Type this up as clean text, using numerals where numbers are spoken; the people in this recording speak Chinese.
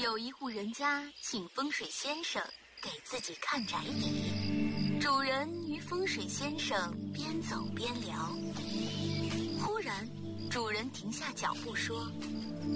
有一户人家请风水先生给自己看宅邸，主人与风水先生边走边聊。忽然，主人停下脚步说：